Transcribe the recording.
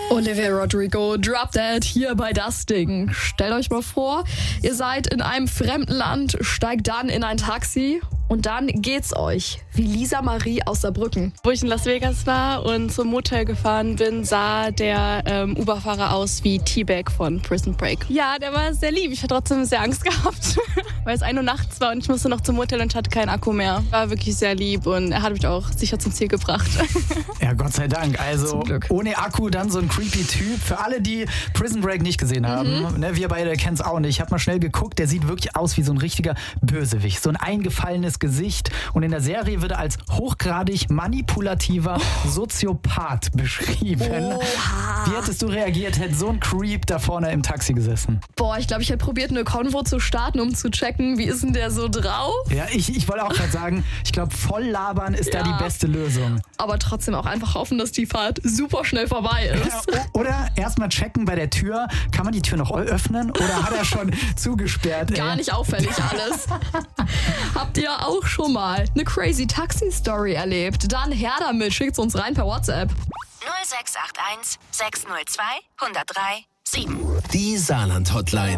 Olivia Rodrigo, Drop Dead hier bei Das Ding. Stellt euch mal vor, ihr seid in einem fremden Land, steigt dann in ein Taxi und dann geht's euch wie Lisa Marie aus Saarbrücken. Wo ich in Las Vegas war und zum Motel gefahren bin, sah der Uber-Fahrer aus wie T-Bag von Prison Break. Ja, der war sehr lieb. Ich hatte trotzdem sehr Angst gehabt, weil es 1 Uhr nachts war und ich musste noch zum Motel und ich hatte keinen Akku mehr. War wirklich sehr lieb und er hat mich auch sicher zum Ziel gebracht. Ja, Gott sei Dank. Also ohne Akku dann so ein creepy Typ. Für alle, die Prison Break nicht gesehen haben, ne, wir beide kennen es auch nicht. Ich habe mal schnell geguckt, der sieht wirklich aus wie so ein richtiger Bösewicht. So ein eingefallenes Gesicht. Und in der Serie wird er als hochgradig manipulativer Soziopath beschrieben. Oha. Wie hättest du reagiert, hätte so ein Creep da vorne im Taxi gesessen? Boah, ich glaube, ich hätte probiert, eine Konvo zu starten, um zu checken, wie ist denn der so drauf? Ja, ich wollte auch gerade sagen, ich glaube, voll labern ist da die beste Lösung. Aber trotzdem auch einfach hoffen, dass die Fahrt super schnell vorbei ist. Ja, oder erstmal checken bei der Tür, kann man die Tür noch öffnen oder hat er schon zugesperrt? Gar nicht auffällig alles. Habt ihr auch schon mal eine crazy Taxi-Story erlebt? Dann her damit, schickt's uns rein per WhatsApp. 0681 602 103 7. Die Saarland-Hotline.